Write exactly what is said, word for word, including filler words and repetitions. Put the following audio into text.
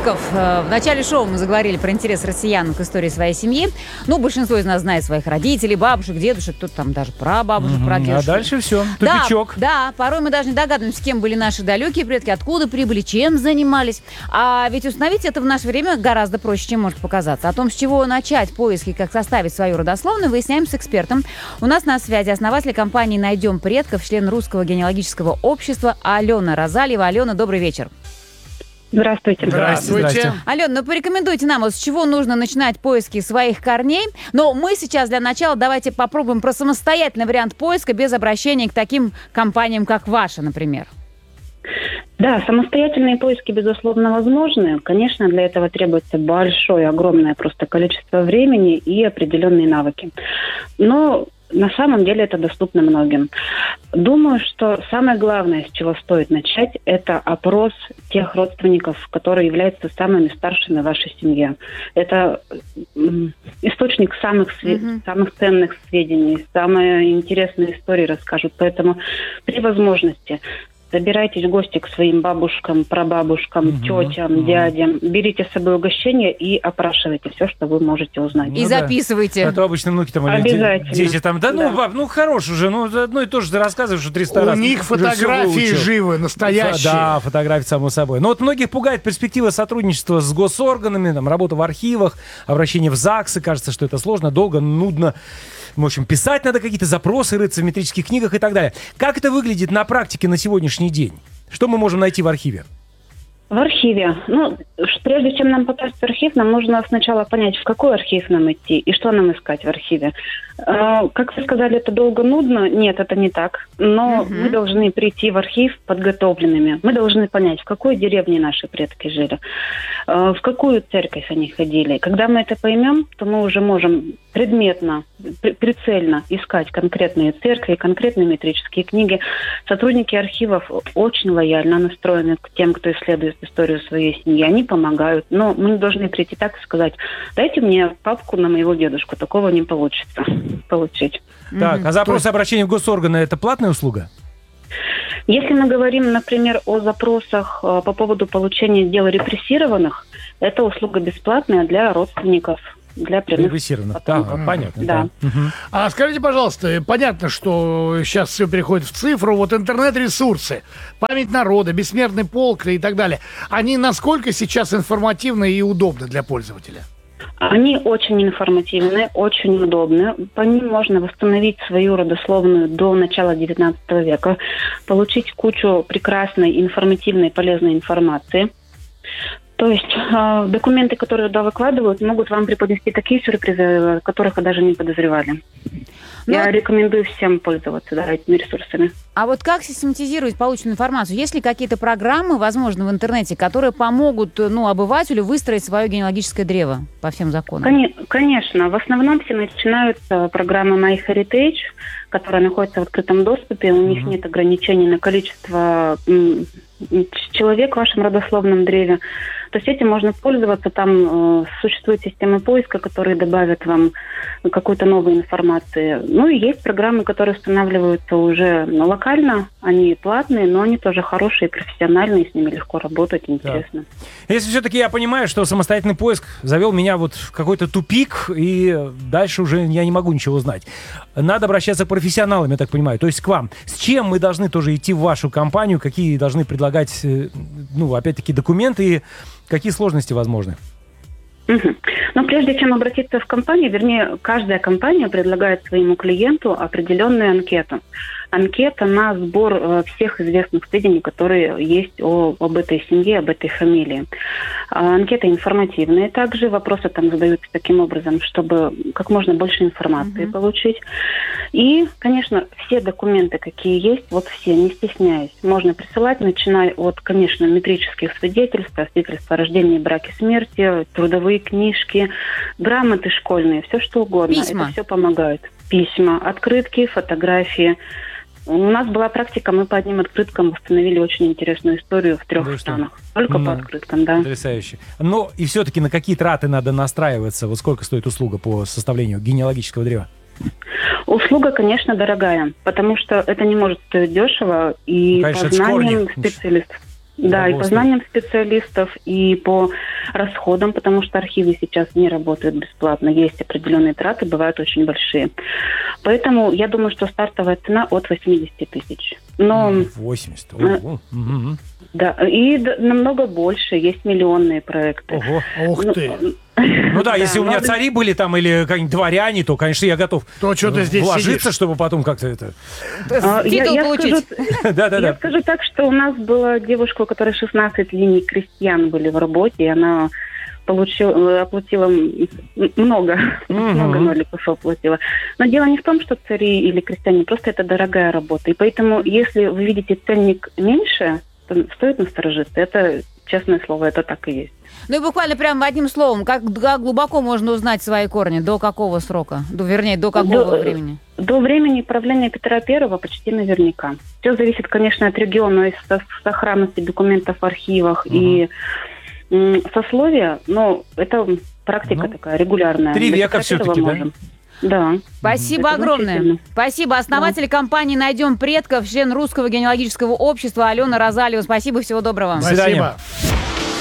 предков. В начале шоу мы заговорили про интерес россиян к истории своей семьи. Ну, большинство из нас знает своих родителей, бабушек, дедушек, кто-то там даже прабабушек, Угу. прадедушек. А дальше все, тупичок. Да, да, порой мы даже не догадываемся, кем были наши далекие предки, откуда прибыли, чем занимались. А ведь установить это в наше время гораздо проще, чем может показаться. О том, с чего начать поиски, как составить свою родословную, выясняем с экспертом. У нас на связи основатель компании «Найдем предков», член Русского генеалогического общества Алена Розальева. Алена, добрый вечер. Здравствуйте. Здравствуйте. Алена, ну порекомендуйте нам, вот с чего нужно начинать поиски своих корней. Но мы сейчас для начала давайте попробуем про самостоятельный вариант поиска без обращения к таким компаниям, как ваша, например. Да, самостоятельные поиски, безусловно, возможны. Конечно, для этого требуется большое, огромное просто количество времени и определенные навыки. Но на самом деле это доступно многим. Думаю, что самое главное, с чего стоит начать, это опрос тех родственников, которые являются самыми старшими в вашей семье. Это источник самых, све- mm-hmm. самых ценных сведений, самые интересные истории расскажут. Поэтому при возможности забирайтесь в гости к своим бабушкам, прабабушкам, mm-hmm. тетям, mm-hmm. дядям. Берите с собой угощение и опрашивайте все, что вы можете узнать. И ну, записывайте. Да. А то обычно внуки там обязательно. Дети там, да, да ну, баб, ну, хорош уже, ну, одно и то же ты рассказываешь, что триста раз. У них фотографии живы, настоящие. Да, фотографии, само собой. Но вот многих пугает перспектива сотрудничества с госорганами, там, работа в архивах, обращение в ЗАГСы. Кажется, что это сложно, долго, нудно. В общем, писать надо какие-то запросы, рыться в метрических книгах и так далее. Как это выглядит на практике на сегодняшний день? Что мы можем найти в архиве? В архиве. Ну, прежде чем нам попасть в архив, нам нужно сначала понять, в какой архив нам идти и что нам искать в архиве. Э, как вы сказали, это долго, нудно. Нет, это не так. Но угу. мы должны прийти в архив подготовленными. Мы должны понять, в какой деревне наши предки жили, э, в какую церковь они ходили. Когда мы это поймем, то мы уже можем предметно, прицельно искать конкретные церкви, конкретные метрические книги. Сотрудники архивов очень лояльно настроены к тем, кто исследует историю своей семьи. Они помогают. Но мы не должны прийти так и сказать: дайте мне папку на моего дедушку. Такого не получится получить. Так, а запрос и обращения в госорганы – это платная услуга? Если мы говорим, например, о запросах по поводу получения дел репрессированных, это услуга бесплатная для родственников, для прямых репрессированных. Да, понятно. Да. Да. Угу. А скажите, пожалуйста, понятно, что сейчас все переходит в цифру, вот интернет-ресурсы, память народа, бессмертный полк и так далее, они насколько сейчас информативны и удобны для пользователя? Они очень информативны, очень удобны. По ним можно восстановить свою родословную до начала девятнадцатого века, получить кучу прекрасной, информативной, полезной информации. То есть э, документы, которые туда выкладывают, могут вам преподнести такие сюрпризы, которых вы даже не подозревали. Ну, Я рекомендую всем пользоваться да, этими ресурсами. А вот как систематизировать полученную информацию? Есть ли какие-то программы, возможно, в интернете, которые помогут ну, обывателю выстроить свое генеалогическое древо по всем законам? Конечно. В основном все начинают с программы MyHeritage, которая находится в открытом доступе. У них mm-hmm. нет ограничений на количество м- человек в вашем родословном древе. То есть этим можно пользоваться. Там э, существует система поиска, которые добавят вам какую-то новую информацию. Ну и есть программы, которые устанавливаются уже ну, локально. Они платные, но они тоже хорошие, профессиональные. С ними легко работать, интересно. Да. Если все-таки я понимаю, что самостоятельный поиск завел меня вот в какой-то тупик, и дальше уже я не могу ничего знать. Надо обращаться к профессионалам, я так понимаю. То есть к вам. С чем мы должны тоже идти в вашу компанию? Какие должны предлагать, ну, опять-таки, документы и какие сложности возможны? Угу. Но прежде чем обратиться в компанию, вернее, каждая компания предлагает своему клиенту определенную анкету. Анкета на сбор э, всех известных сведений, которые есть о, об этой семье, об этой фамилии. А, анкета информативная. Также вопросы там задаются таким образом, чтобы как можно больше информации mm-hmm. получить. И, конечно, все документы, какие есть, вот все, не стесняясь, можно присылать, начиная от, конечно, метрических свидетельств, свидетельств о рождении, браке, смерти, трудовые книжки, грамоты школьные, все что угодно. Письма. Это все помогает. Письма, открытки, фотографии. У нас была практика, мы по одним открыткам установили очень интересную историю в трех да странах. Только ну, по открыткам, да. Потрясающе. Но и все-таки на какие траты надо настраиваться? Вот сколько стоит услуга по составлению генеалогического древа? Услуга, конечно, дорогая, потому что это не может стоить дешево. И конечно, по знаниям специалистов. Да, и по Господи. знаниям специалистов, и по расходам, потому что архивы сейчас не работают бесплатно. Есть определенные траты, бывают очень большие. Поэтому я думаю, что стартовая цена от восемьдесят тысяч. Но, восемьдесят. Э, Ого. Мгм. да, и д- намного больше. Есть миллионные проекты. Ого. Ух Ну, ты. Ну да, если у меня но- цари были там или какие-нибудь дворяне, то, конечно, я готов То, что ты здесь вложиться, сидишь. чтобы потом как-то это... А, я, Титул я получить. скажу, я Да-да-да. скажу так, что у нас была девушка, у которой шестнадцать линий крестьян были в работе, и она получила, оплатила м- много, Мгм. много ноликов оплатила. Но дело не в том, что цари или крестьяне, просто это дорогая работа. И поэтому, если вы видите ценник меньше, то стоит насторожиться. Это, честное слово, это так и есть. Ну и буквально прям одним словом, как, как глубоко можно узнать свои корни, до какого срока, до, вернее, до какого До- времени? До времени правления Петра Первого почти наверняка. Все зависит, конечно, от региона и со- сохранности документов в архивах и м, сословия, но это практика Ну, такая регулярная. три До века Петра Первого всё-таки, да? можем. Да. Спасибо Это огромное. значительно. Спасибо. Основатель компании «Найдем предков», член Русского генеалогического общества Алена Розалиева. Спасибо, всего доброго. До свидания. Спасибо.